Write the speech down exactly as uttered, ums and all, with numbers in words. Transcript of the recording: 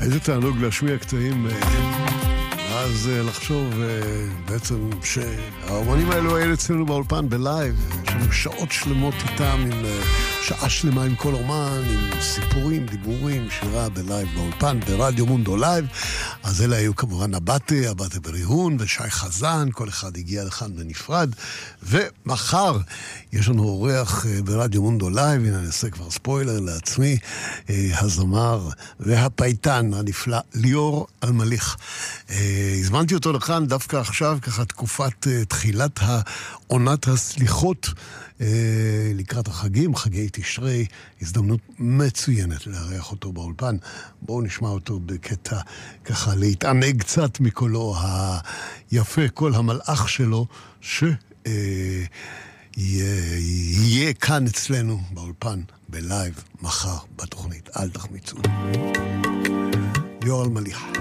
איזה תענוג להשמיע קטעים, ואז לחשוב בעצם שהאומנים האלו היו אצלנו באולפן בלייב, יש לנו שעות שלמות איתם, עם שעה שלמה עם כל אומן, עם סיפורים, דיבורים, שירה בלייב באולפן, ברדיו מונדו לייב. אז אלה היו כמובן הבטה, הבטה בריהון ושי חזן, כל אחד הגיע לכאן בנפרד. ומחר יש לנו אורח ברדיו מונדו לייב, הנה נעשה כבר ספוילר לעצמי, הזמר והפייטן הנפלא ליאור אלמליח. הזמנתי אותו לכאן דווקא עכשיו, ככה תקופת תחילת עונת הסליחות, לקראת החגים, חגי תשרי, הזדמנות מצוינת לארח אותו באולפן. בואו נשמע אותו בקטע, ככה להתענג קצת מקולו היפה, קול המלאך שלו, שיהיה כאן אצלנו באולפן, בלייב, מחר, בתוכנית. אל תחמיצו. ליאור אלמליח.